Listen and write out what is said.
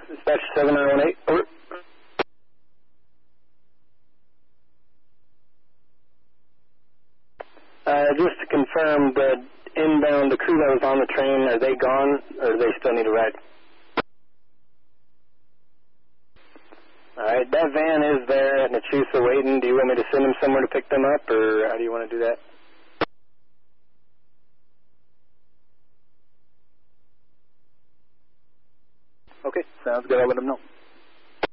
Dispatch 7918, over. Just to confirm, the inbound, the crew that was on the train, are they gone, or do they still need a ride? Alright, that van is there at Nachusa waiting. Do you want me to send them somewhere to pick them up, or how do you want to do that? Okay, sounds good. I'll let them know.